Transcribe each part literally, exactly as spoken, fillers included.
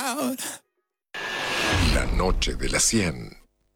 out. La noche de la cien.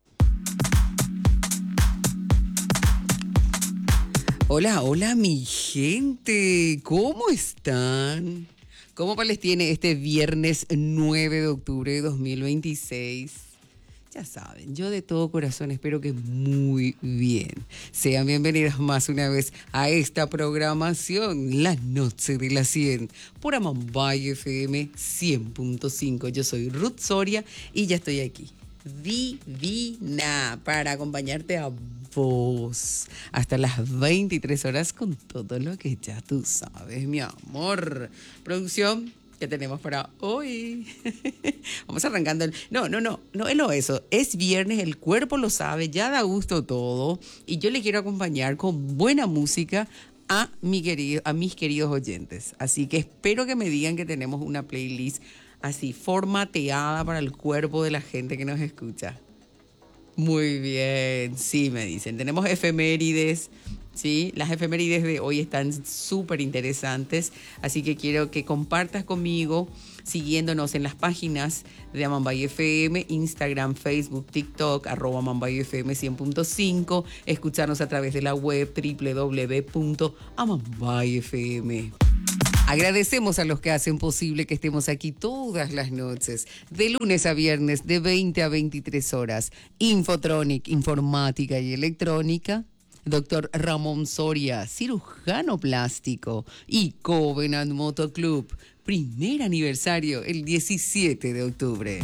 Hola, hola mi gente, ¿cómo están? ¿Cómo les tiene este viernes nueve de octubre de dos mil veintiséis? Ya saben, yo de todo corazón espero que muy bien. Sean bienvenidos más una vez a esta programación, La Noche de la cien, por Amambay F M cien punto cinco. Yo soy Ruth Soria y ya estoy aquí, divina, para acompañarte a vos hasta las veintitrés horas con todo lo que ya tú sabes, mi amor. Producción, ¿qué tenemos para hoy? Vamos arrancando. El... No, no, no, no es lo eso. Es viernes, el cuerpo lo sabe, ya da gusto todo. Y yo le quiero acompañar con buena música a, mi querido, a mis queridos oyentes. Así que espero que me digan que tenemos una playlist así formateada para el cuerpo de la gente que nos escucha. Muy bien, sí, me dicen. Tenemos efemérides, ¿sí? Las efemérides de hoy están súper interesantes, así que quiero que compartas conmigo, siguiéndonos en las páginas de Amambay F M, Instagram, Facebook, TikTok, arroba Amambay F M cien punto cinco, escucharnos a través de la web doble u doble u doble u punto amambay f m. Agradecemos a los que hacen posible que estemos aquí todas las noches, de lunes a viernes, de veinte a veintitrés horas. Infotronic, informática y electrónica. Doctor Ramón Soria, cirujano plástico. Y Covenant Motoclub, primer aniversario, el diecisiete de octubre.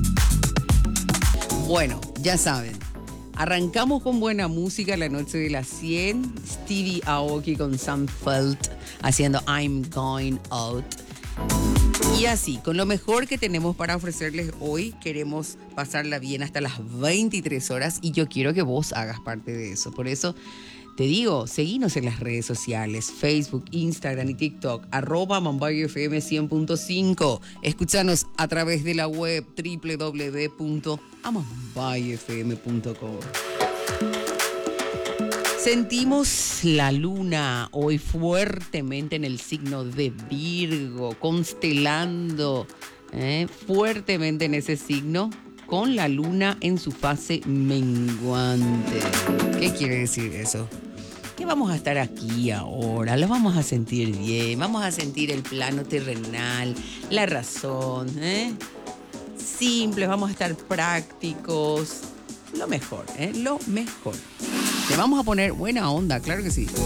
Bueno, ya saben. Arrancamos con buena música la noche de las cien. Stevie Aoki con Sam Feldt haciendo I'm Going Out. Y así, con lo mejor que tenemos para ofrecerles hoy, queremos pasarla bien hasta las veintitrés horas y yo quiero que vos hagas parte de eso. Por eso te digo, seguinos en las redes sociales, Facebook, Instagram y TikTok, arroba Amambay F M cien punto cinco. Escúchanos a través de la web doble u doble u doble u punto amambay f m punto com. Sentimos la luna hoy fuertemente en el signo de Virgo, constelando eh, fuertemente en ese signo, con la luna en su fase menguante. ¿Qué quiere decir eso? Que vamos a estar aquí ahora, lo vamos a sentir bien, vamos a sentir el plano terrenal, la razón, ¿eh? Simples, vamos a estar prácticos, lo mejor, ¿eh? Lo mejor. Le vamos a poner buena onda, claro que sí.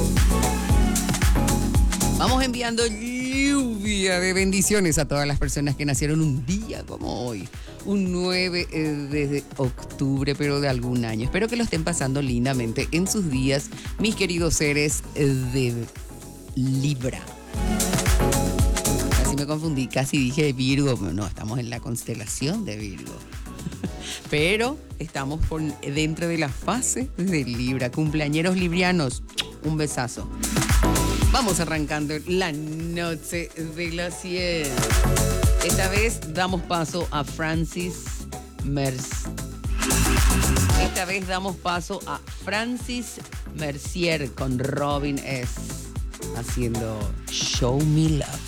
Vamos enviando lluvia de bendiciones a todas las personas que nacieron un día como hoy, un nueve de octubre, pero de algún año. Espero que lo estén pasando lindamente en sus días, mis queridos seres de Libra. Casi me confundí, casi dije Virgo, pero no, estamos en la constelación de Virgo. Pero estamos por dentro de la fase de Libra. Cumpleañeros librianos, un besazo. Vamos arrancando la noche de la cien. Esta vez damos paso a Francis Mercier. Esta vez damos paso a Francis Mercier con Robin S. haciendo Show Me Love.